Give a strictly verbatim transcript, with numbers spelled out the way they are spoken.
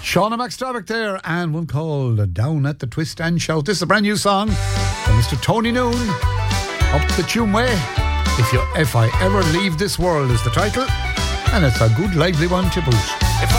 Shauna McStravick there, and one called Down at the Twist and Shout. This is a brand new song from Mister Tony Noon, Up the Tune Way. If you, if I ever leave this world is the title, and it's a good lively one to boot.